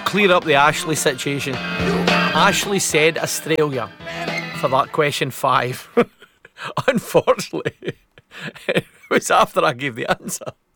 clear up the Ashley situation. Ashley said Australia for that question 5. Unfortunately, it was after I gave the answer.